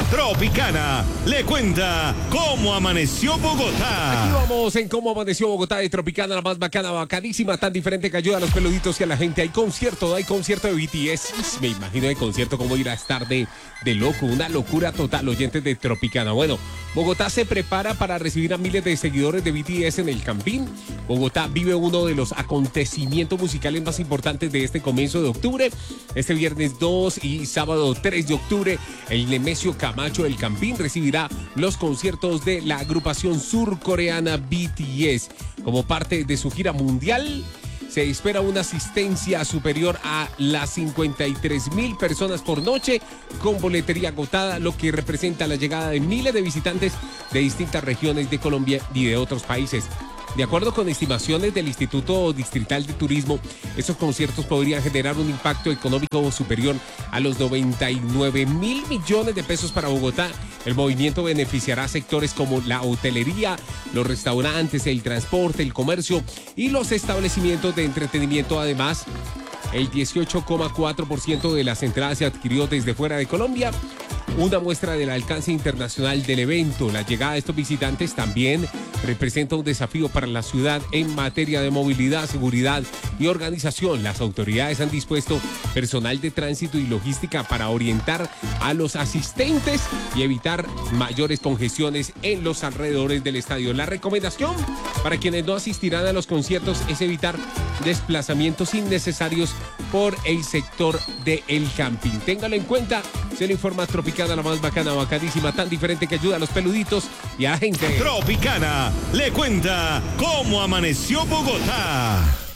Tropicana le cuenta cómo amaneció Bogotá. Aquí vamos en cómo amaneció Bogotá de Tropicana, la más bacana, bacanísima, tan diferente que ayuda a los peluditos y a la gente. Hay concierto de BTS. Me imagino de concierto cómo irá a estar de loco, una locura total, oyentes de Tropicana. Bueno, Bogotá se prepara para recibir a miles de seguidores de BTS en el Campín. Bogotá vive uno de los acontecimientos musicales más importantes de este comienzo de octubre. Este viernes 2 y sábado 3 de octubre, el Nemesio Camacho del Campín recibirá los conciertos de la agrupación surcoreana BTS. Como parte de su gira mundial, se espera una asistencia superior a las 53,000 personas por noche, con boletería agotada, lo que representa la llegada de miles de visitantes de distintas regiones de Colombia y de otros países. De acuerdo con estimaciones del Instituto Distrital de Turismo, estos conciertos podrían generar un impacto económico superior a los 99,000 millones de pesos para Bogotá. El movimiento beneficiará a sectores como la hotelería, los restaurantes, el transporte, el comercio y los establecimientos de entretenimiento. Además, el 18,4% de las entradas se adquirió desde fuera de Colombia. Una muestra del alcance internacional del evento. La llegada de estos visitantes también representa un desafío para la ciudad en materia de movilidad, seguridad y organización. Las autoridades han dispuesto personal de tránsito y logística para orientar a los asistentes y evitar mayores congestiones en los alrededores del estadio. La recomendación para quienes no asistirán a los conciertos es evitar desplazamientos innecesarios por el sector del Campín. Téngalo en cuenta. Se le informa Tropicana, la más bacana, bacanísima, tan diferente que ayuda a los peluditos y a la gente. Tropicana le cuenta cómo amaneció Bogotá.